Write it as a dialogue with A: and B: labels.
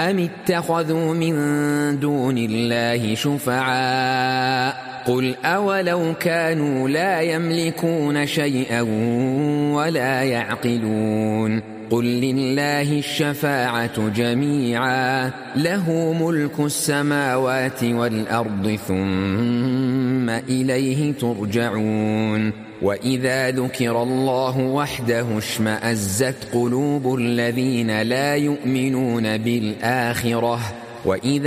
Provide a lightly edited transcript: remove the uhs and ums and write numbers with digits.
A: أم اتخذوا من دون الله شفعاء قل أولو كانوا لا يملكون شيئا ولا يعقلون قل لله الشفاعة جميعا له ملك السماوات والأرض ثم إليه ترجعون وإذا ذكر الله وحده اشمأزت قلوب الذين لا يؤمنون بالآخرة وإذا